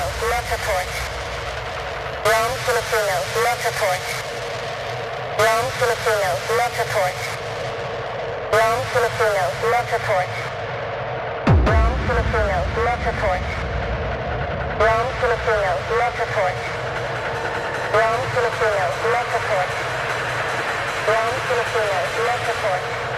Metaport. Rome, Filipino, Metaport. Rome, Filipino, Metaport. Rome, Filipino, Metaport. Rome, Filipino, Metaport. Rome, Filipino, Metaport. Rome, Filipino, Metaport. Rome, Filipino, Metaport.